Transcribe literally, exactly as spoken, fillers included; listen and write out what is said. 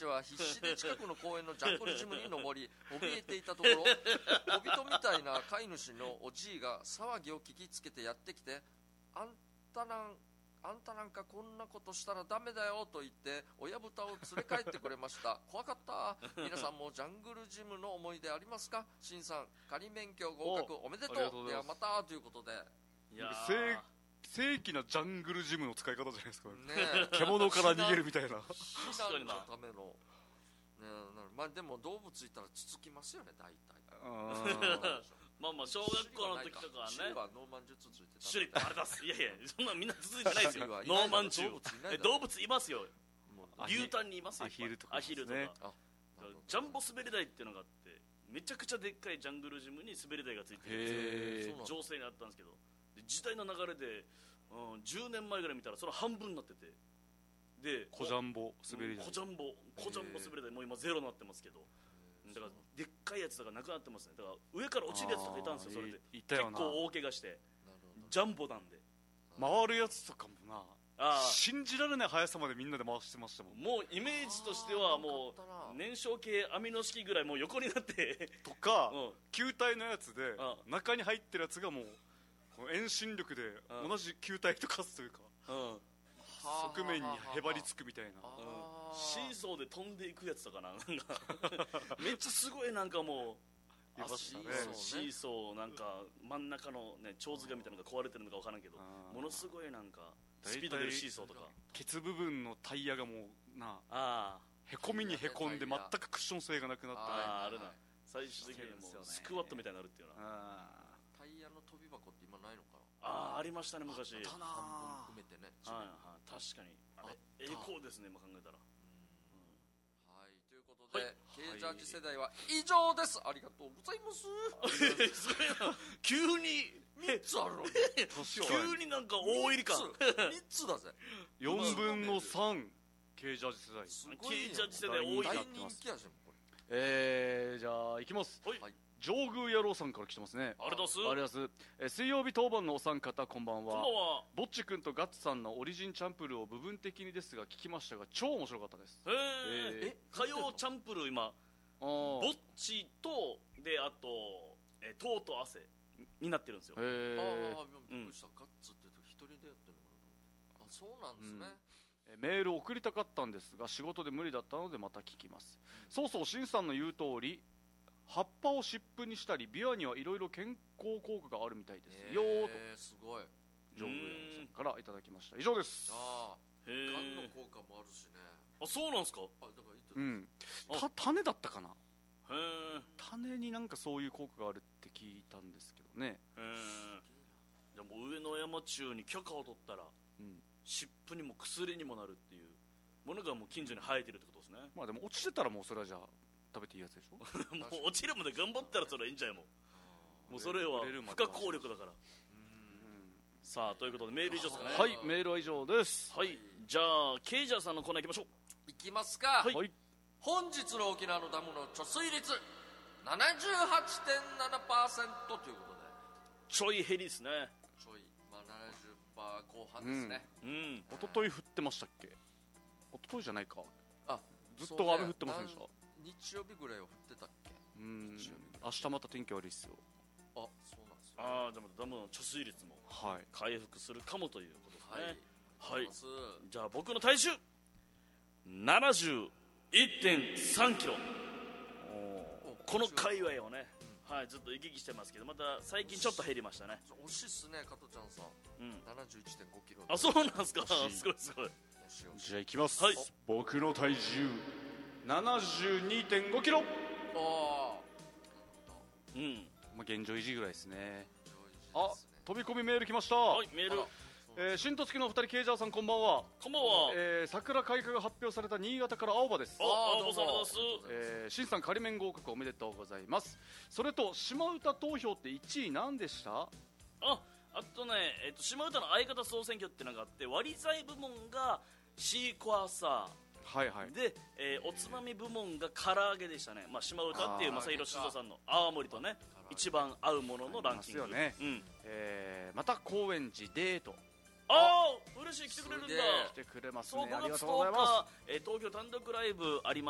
ちは必死で近くの公園のジャングルジムに登り怯えていたところ、小人みたいな飼い主のおじいが騒ぎを聞きつけてやってきて、あんたなんあんたなんかこんなことしたらダメだよと言って親豚を連れ帰ってくれました怖かった。皆さんもジャングルジムの思い出ありますか？しんさん仮免許合格おめでとう。ではまたということで、 いや正正規なジャングルジムの使い方じゃないですか、ね、 獣から逃げるみたいな避難のための、ね、まあでも動物いたらつつきますよね大体。 あまあまあ小学校の時とかはね、 シリはノーマン術ついてた。 シリあれだすいやいやそんなみんな続いてないですよノーマン中動物いますよ。牛タンにいますよ。 アヒルとかアヒルとかジャンボ滑り台っていうのがあって、めちゃくちゃでっかいジャングルジムに滑り台がついてるんですよ。情勢にあったんですけど、時代の流れで、うん、じゅうねんまえぐらい見たらそれ半分になってて、で小ジャンボ滑り台、 小ジャンボ小ジャンボ滑り台もう今ゼロになってますけど、だからでっかいやつとかなくなってますね。だから上から落ちるやつとかいたんですよ。それで結構大怪我してジャンボなんで回るやつとかもな、 あ信じられない速さまでみんなで回してましたもん。 もうイメージとしてはもう燃焼系網の式ぐらいもう横になってとか、 うん、 球体のやつで中に入ってるやつがもうこの遠心力で同じ球体と化すというか、うん、側面にへばりつくみたいな、うん、 シーソーで飛んでいくやつとかな、なんかめっちゃすごい、なんかもういましたね、 シーソーなんか真ん中のね蝶塚みたいなのが壊れてるのか分からんけど、ものすごいなんかスピード出るシーソーとか、 ケツ部分のタイヤがもうなあへこみにへこんで全くクッション性がなくなって、 ああるな、最終的にもうスクワットみたいになるっていうのは。 タイヤの飛び箱って今ないのかな。 ああありましたね昔。 半分含めてね。 はいはい、確かにあれ栄光ですね今考えたら。 はい、ということでKジャージ世代は以上です。ありがとうございます。 すごいな、急にみっつあるの。 急になんか大入り感。 みっつだぜ。 よんぶんのさんKジャージ世代。 Kジャージ世代多いな大人気やじゃんこれ。 えー、じゃあいきます。 はい、 上宮野郎さんから来てますね。 ありがとうございます。 ありがとうございます。え水曜日当番のお三方こんばんは。 こんばんは。 ぼっちくんとガッツさんのオリジンチャンプルーを部分的にですが聞きましたが超面白かったです。 へえ、火曜チャンプルー今ぼっちとであとえとうと汗になってるんですよ。 へえ。ああ、びっくりした。ガッツって一人でやってるのかな。あ、そうなんですね。 メールを送りたかったんですが仕事で無理だったのでまた聞きます。そうそう、しんさんの言う通り葉っぱを湿布にしたりビワにはいろいろ健康効果があるみたいですよーと、 えー、すごい。 上宮さんからいただきました。以上です。 ああ、 へえ、 がんの効果もあるしね。 あ、そうなんすか。 あ、だから言ってた、うん、た種だったかな。 へえ、 種になんかそういう効果があるって聞いたんですけどね。 へえ、じゃあもう上野山中に許可を取ったら、うん、湿布にも薬にもなるっていうものがもう近所に生えてるってことですね。 まあでも落ちてたらもうそれはじゃあ食べていいやつでしょ。 もう落ちるまで頑張ったらそれはいいんじゃないもん。もうそれは不可抗力だから。さあということでメール以上ですかね。 はい、メールは以上です。 はい、じゃあケイジャーさんのコーナー行きましょう。 いきますか。 はい、 本日の沖縄のダムの貯水率 ななじゅうはちてんななパーセント ということでちょい減りですね。 ちょい、まあ、ななじゅっパーセント後半ですね。 うん、うん、 一昨日降ってましたっけ。一昨日じゃないか。 あ、 ずっと雨降ってませんでした。 日曜日ぐらいは降ってたっけ。 うん、明日また天気悪いっすよ。 あ、そうなんですよ、ね。 ああ、じゃあダムの貯水率も回復するかもということですね。はい、はい、じゃあ僕の体重 ななじゅういってんさんキロ、この界隈をね、うん、はい、ずっと行き来してますけど、また最近ちょっと減りましたね。 惜しいっすね、加トちゃんさん、うん、ななじゅういってんごキロ。 あ、そうなんですか。すごいすごい。 じゃあいきます、 はい、 僕の体重 ななじゅうにてんごキロ。 ああ、 うん、まあ現状維持ぐらいですね。あ、飛び込みメール来ました。 はい、メール。 えー、新と月のお二人、ケイジャーさんこんばんは。 こんばんは。 えー、桜開花が発表された新潟から青葉です。 あ、青葉さんです。 えー、新さん仮免合格おめでとうございます。それと島唄投票っていちい何でした？ あ、あとね、えっと、島唄の相方総選挙っていうのがあって、割り剤部門がシークワーサー、 はいはい、 で、えー、おつまみ部門が唐揚げでしたね。まあ、島唄っていう正弘静さんの泡盛とね一番合うもののランキング。 ますよね。うん、えー、また高円寺デート。 ああ、嬉しい、来てくれるんだ。 来てくれますね。ありがとうございます。 えー、東京単独ライブあります。